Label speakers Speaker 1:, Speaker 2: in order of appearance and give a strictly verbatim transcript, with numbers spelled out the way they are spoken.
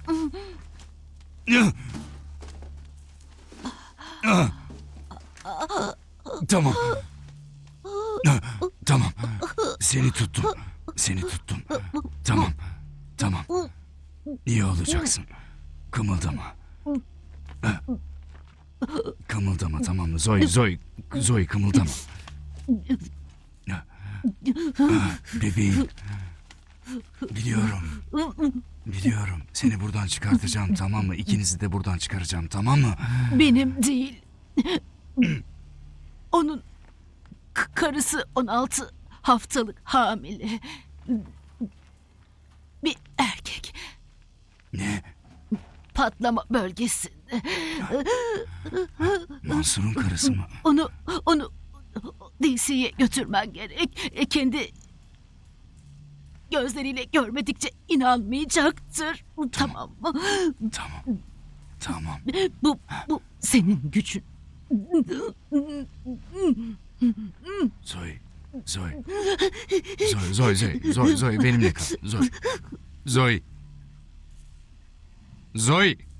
Speaker 1: Tamam. Tamam. Seni tuttum. Seni tuttum. Tamam. Tamam. İyi olacaksın. Kımıldama. Kımıldama, tamam mı? Zoe, Zoe, Zoe kımıldama. Bebeğim. Biliyorum. Biliyorum. Seni buradan çıkartacağım, tamam mı? İkinizi de buradan çıkaracağım, tamam mı?
Speaker 2: Benim değil. Onun k- karısı on altı haftalık hamile. Bir erkek
Speaker 1: Ne?
Speaker 2: patlama bölgesinde.
Speaker 1: Mansur'un karısı mı?
Speaker 2: Onu onu D C'ye götürmen gerek. E, Kendi gözleriyle görmedikçe inanmayacaktır. Tamam mı?
Speaker 1: Tamam. Tamam.
Speaker 2: Bu bu senin gücün.
Speaker 1: Zoe. Zoe. Zoe, Zoe, Zoe, Zoe, Zoe benimle kal. Zoe. Zoe. Zoe.